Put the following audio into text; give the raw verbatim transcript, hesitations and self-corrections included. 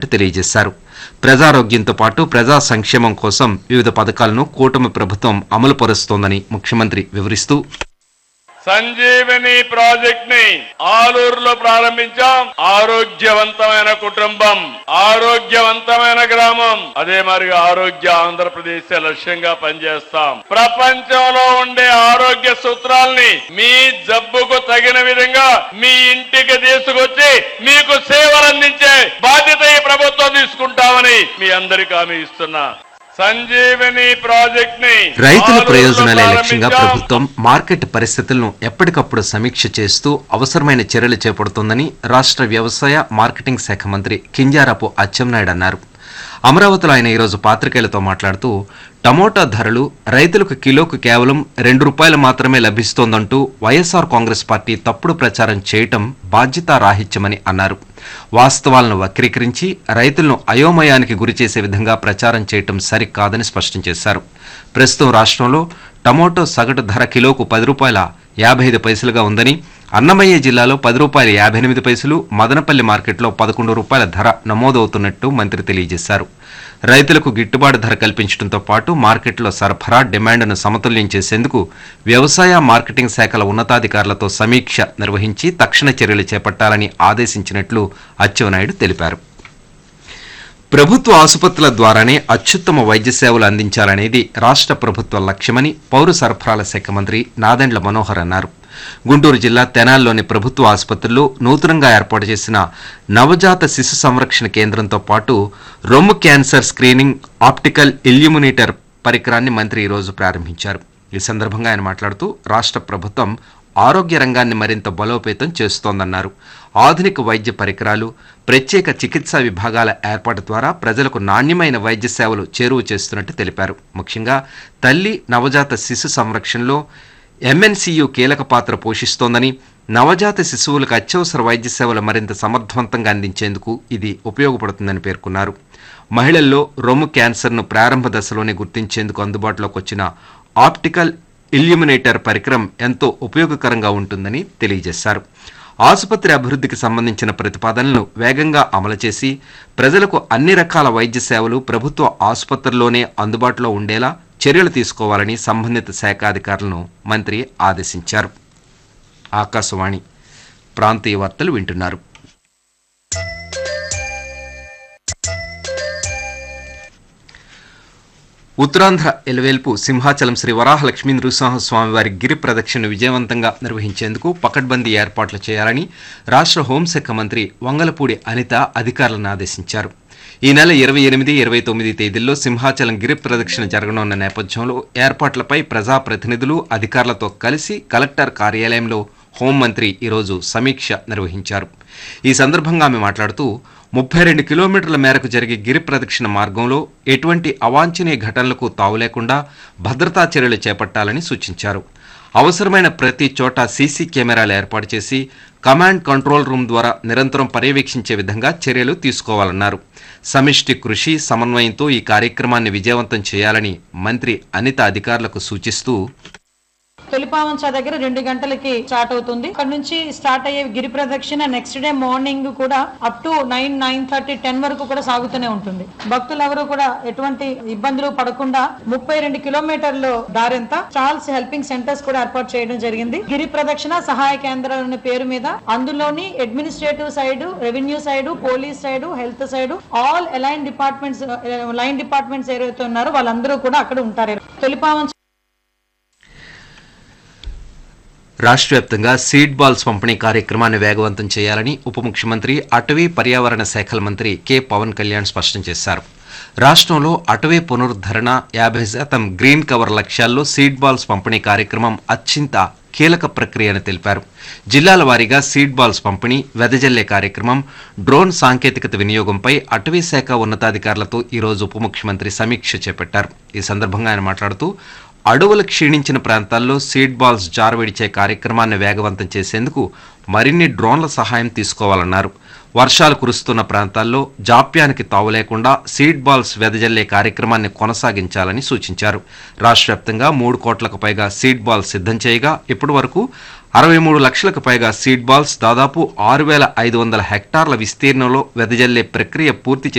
తెలియజేశారు. ప్రజారోగ్యంతో పాటు ప్రజా సంక్షేమం కోసం వివిధ పథకాలను కూటమి ప్రభుత్వం అమలు పరుస్తోందని ముఖ్యమంత్రి వివరిస్తూ, సంజీవని ప్రాజెక్ట్ ని ఆలూరులో ప్రారంభించాం. ఆరోగ్యవంతమైన కుటుంబం, ఆరోగ్యవంతమైన గ్రామం, అదే మరిగా ఆరోగ్య ఆంధ్రప్రదేశ్ లక్ష్యంగా పనిచేస్తాం. ప్రపంచంలో ఉండే ఆరోగ్య సూత్రాల్ని మీ జబ్బుకు తగిన విధంగా మీ ఇంటికి తీసుకొచ్చి మీకు సేవలు అందించే బాధ్యత ఈ ప్రభుత్వం తీసుకుంటామని మీ అందరికీ హామీ ఇస్తున్నా. సంజీవని ప్రాజెక్ట్ ని రైతుల ప్రయోజనాలే లక్ష్యంగా ప్రభుత్వం మార్కెట్ పరిస్థితులను ఎప్పటికప్పుడు సమీక్ష చేస్తూ అవసరమైన చర్యలు చేపడుతోందని రాష్ట్ర వ్యవసాయ మార్కెటింగ్ శాఖ మంత్రి కింజారపు అచ్చెన్నాయుడు అన్నారు. అమరావతిలో ఆయన ఈరోజు పాత్రికేయులతో మాట్లాడుతూ, టమోటా ధరలు రైతులకు కిలోకు కేవలం రెండు రూపాయలు మాత్రమే లభిస్తోందంటూ వైఎస్ఆర్ కాంగ్రెస్ పార్టీ తప్పుడు ప్రచారం చేయటం బాధ్యతారాహిత్యమని అన్నారు. వాస్తవాలను వక్రీకరించి రైతులను అయోమయానికి గురిచేసే విధంగా ప్రచారం చేయటం సరికాదని స్పష్టం చేశారు. ప్రస్తుతం రాష్ట్రంలో టమోటో సగటు ధర కిలోకు పది రూపాయల యాభై ఐదు పైసలుగా ఉందని, అన్నమయ్య జిల్లాలో పది రూపాయల యాభై ఎనిమిది పైసలు, మదనపల్లి మార్కెట్లో పదకొండు రూపాయల ధర నమోదవుతున్నట్టు మంత్రి తెలియజేశారు. రైతులకు గిట్టుబాటు ధర కల్పించడంతో పాటు మార్కెట్లో సరఫరా డిమాండ్ను సమతుల్యం చేసేందుకు వ్యవసాయ మార్కెటింగ్ శాఖల ఉన్నతాధికారులతో సమీక్ష నిర్వహించి తక్షణ చర్యలు చేపట్టాలని ఆదేశించినట్లు అచ్చెన్నాయుడు తెలిపారు. ప్రభుత్వ ఆసుపత్రుల ద్వారానే అత్యుత్తమ వైద్య సేవలు అందించాలనేది రాష్ట్ర ప్రభుత్వ లక్ష్యమని పౌర సరఫరాల శాఖ మంత్రి నాదెండ్ల మనోహర్ అన్నారు. గుంటూరు జిల్లా తెనాలిలోని ప్రభుత్వ ఆసుపత్రుల్లో నూతనంగా ఏర్పాటు చేసిన నవజాత శిశు సంరక్షణ కేంద్రంతో పాటు రొమ్ము క్యాన్సర్ స్క్రీనింగ్ ఆప్టికల్ ఇల్యూమినేటర్ పరికరాన్ని మంత్రి ఈరోజు ప్రారంభించారు. ఈ సందర్భంగా ఆయన మాట్లాడుతూ, రాష్ట్ర ప్రభుత్వం ఆరోగ్య రంగాన్ని మరింత బలోపేతం చేస్తోందన్నారు. ఆధునిక వైద్య పరికరాలు, ప్రత్యేక చికిత్సా విభాగాల ఏర్పాటు ద్వారా ప్రజలకు నాణ్యమైన వైద్య సేవలు చేరువ చేస్తున్నట్టు తెలిపారు. ముఖ్యంగా తల్లి నవజాత శిశు సంరక్షణలో ఎంఎన్సీయూ కీలక పాత్ర పోషిస్తోందని, నవజాత శిశువులకు అత్యవసర వైద్య సేవలు మరింత సమర్థవంతంగా అందించేందుకు ఇది ఉపయోగపడుతుందని పేర్కొన్నారు. మహిళల్లో రొమ్ము క్యాన్సర్ను ప్రారంభ దశలోనే గుర్తించేందుకు అందుబాటులోకి వచ్చిన ఆప్టికల్ ఇల్యూమినేటర్ పరికరం ఎంతో ఉపయోగకరంగా ఉంటుందని తెలియజేశారు. ఆసుపత్రి అభివృద్ధికి సంబంధించిన ప్రతిపాదనలను వేగంగా అమలు చేసి ప్రజలకు అన్ని రకాల వైద్య సేవలు ప్రభుత్వ ఆసుపత్రుల్లోనే అందుబాటులో ఉండేలా చర్యలు తీసుకోవాలని సంబంధిత శాఖాధికారులను మంత్రి ఆదేశించారు. ఆకాశవాణి ప్రాంతీయ వార్తలు వింటున్నారు. ఉత్తరాంధ్ర ఎలవేల్పు సింహాచలం శ్రీ వరాహలక్ష్మీ నృసింహస్వామి వారి గిరి ప్రదక్షిణ విజయవంతంగా నిర్వహించేందుకు పకడ్బందీ ఏర్పాట్లు చేయాలని రాష్ట్ర హోంశాఖ మంత్రి వంగలపూడి అనిత అధికారులను ఆదేశించారు. ఈ నెల ఇరవై ఎనిమిది ఇరవై తొమ్మిది తేదీల్లో సింహాచలం గిరి ప్రదక్షిణ జరగనున్న నేపథ్యంలో ఏర్పాట్లపై ప్రజాప్రతినిధులు అధికారులతో కలిసి కలెక్టర్ కార్యాలయంలో హోంమంత్రి ఈరోజు సమీక్ష నిర్వహించారు. ఈ సందర్భంగా ఆమె మాట్లాడుతూ, ముప్పై రెండు కిలోమీటర్ల మేరకు జరిగే గిరి ప్రదక్షిణ మార్గంలో ఎటువంటి అవాంఛనీయ ఘటనలకు తావు లేకుండా భద్రతా చర్యలు చేపట్టాలని సూచించారు. అవసరమైన ప్రతి చోట సీసీ కెమెరాలు ఏర్పాటు చేసి కమాండ్ కంట్రోల్ రూమ్ ద్వారా నిరంతరం పర్యవేక్షించే విధంగా చర్యలు తీసుకోవాలన్నారు. సమిష్టి కృషి సమన్వయంతో ఈ కార్యక్రమాన్ని విజయవంతం చేయాలని మంత్రి అనిత అధికారులకు సూచిస్తూ, తొలిపావంచ దగ్గర రెండు గంటలకి స్టార్ట్ అవుతుంది. అక్కడ నుంచి స్టార్ట్ అయ్యే గిరి ప్రదక్షిణ నెక్స్ట్ డే మార్నింగ్ కూడా up to nine nine thirty ten వరకు కూడా సాగుతూనే ఉంటుంది. భక్తులు ఎవరు కూడా ఎటువంటి ఇబ్బందులు పడకుండా ముప్పై రెండు కిలోమీటర్లు దారంతా చార్ల్స్ హెల్పింగ్ సెంటర్స్ కూడా ఏర్పాటు చేయడం జరిగింది. గిరి ప్రదక్షిణ సహాయ కేంద్రాలు అనే పేరు మీద అందులోని administrative side, revenue side, police side, health side, all align departments line departments ఏవైతే ఉన్నారో వాళ్ళందరూ కూడా అక్కడ ఉంటారు. తొలిపావంచ రాష్ట్ర వ్యాప్తంగా సీడ్ బాల్స్ పంపిణీ కార్యక్రమాన్ని వేగవంతం చేయాలని ఉప ముఖ్యమంత్రి అటవీ పర్యావరణ శాఖల మంత్రి కె పవన్ కళ్యాణ్ స్పష్టం చేశారు. రాష్ట్రంలో అటవీ పునరుద్ధరణ, యాభై శాతం గ్రీన్ కవర్ లక్ష్యాల్లో సీడ్ బాల్స్ పంపిణీ కార్యక్రమం అత్యంత కీలక ప్రక్రియ అని తెలిపారు. జిల్లాల వారీగా సీడ్ బాల్స్ పంపిణీ, వెదజల్లే కార్యక్రమం, డ్రోన్ సాంకేతికత వినియోగంపై అటవీ శాఖ ఉన్నతాధికారులతో ఈరోజు ఉప ముఖ్యమంత్రి సమీక్ష చేపట్టారు. ఈ సందర్భంగా ఆయన మాట్లాడుతూ, అడవులు క్షీణించిన ప్రాంతాల్లో సీడ్ బాల్స్ జారవిడిచే కార్యక్రమాన్ని వేగవంతం చేసేందుకు మరిన్ని డ్రోన్ల సహాయం తీసుకోవాలన్నారు. వర్షాలు కురుస్తున్న ప్రాంతాల్లో జాప్యానికి తావు లేకుండా సీడ్ బాల్స్ వెదజల్లే కార్యక్రమాన్ని కొనసాగించాలని సూచించారు. రాష్ట్ర వ్యాప్తంగా మూడు కోట్లకు పైగా సీడ్ బాల్స్ సిద్ధం చేయగా ఇప్పటి వరకు అరవై మూడు లక్షలకు పైగా సీడ్ బాల్స్, దాదాపు ఆరు వేల ఐదు వందల హెక్టార్ల విస్తీర్ణంలో వెదజల్లే ప్రక్రియ పూర్తి